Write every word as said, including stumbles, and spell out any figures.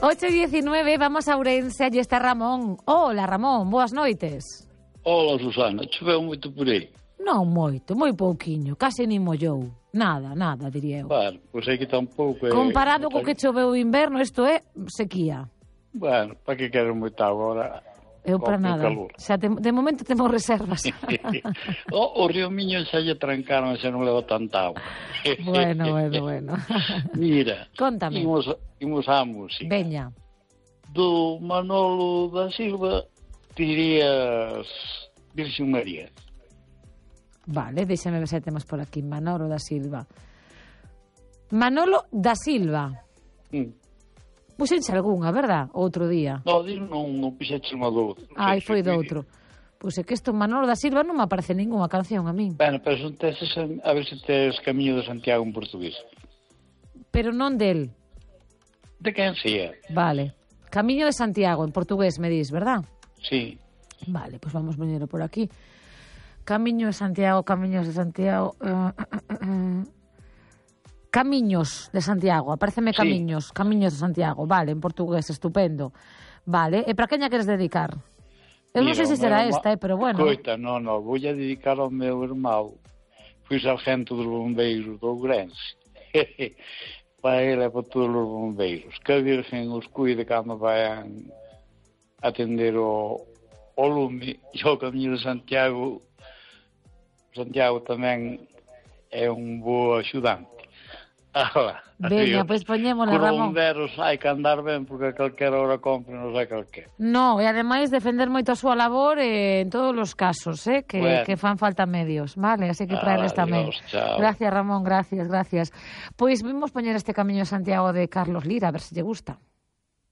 ocho e diecinueve, vamos a Ourense, allí está Ramón. Hola, Ramón, boas noites. Hola, Susana, choveu moito por aí? Non moito, moi pouquiño, case ni mollou. Nada, nada, diría eu. Bueno, pois aí que tampouco... Comparado co que choveu o inverno, isto é sequía. Bueno, para que quero moita agora? Eu para nada. Xa te, de momento temos reservas. o, o río Miño xa lle trancaron, xa non leva tanta agua. Bueno, bueno, bueno. Mira, Contame. Imos, imos á música. Veña. Do Manolo da Silva dirías Virxen María. Vale, déxame ver se temos por aquí. Manolo da Silva. Manolo da Silva. Mm. Puxense algunha, verdad? Outro día. No, dir non, non pixeche unha doutro. Ai, foi doutro. Pois é que isto Manolo da Silva non me aparece ninguna canción a min. Bueno, pero son teses, a ver se tes Camiño de Santiago en portugués. Pero non del. De quen sea. Vale. Camiño de Santiago, en portugués, me dis, verdad? Sí. Vale, pois pues vamos poñelo por aquí. Camiño de Santiago, Camiños de Santiago... Uh, uh, uh, uh. Camiños de Santiago, apareceme Camiños, sí. Camiños de Santiago, vale, en portugués, estupendo. Vale, e para queña queres dedicar? Eu non sei se será esta, eh, pero bueno. Coita, non, non, vou a dedicar ao meu irmão. Fui sargento dos bombeiros do Ourense. Para ele e para todos os bombeiros. Que a Virgen os cuide cando vayan atender o, o lume. E o Camiño de Santiago, Santiago tamén é un bo axudante. Ah, veña, pois poñémola, Ramón. Con bomberos hai que andar ben porque a calquera hora compre, non sei calquera. No, e ademais defender moito a súa labor eh, en todos os casos, eh, que, bueno. que fan falta medios, vale? Así que para eles tamén. Chao. Gracias, Ramón, gracias, gracias. Pois vimos poñer este Camiño de Santiago de Carlos Lira, a ver se lle gusta.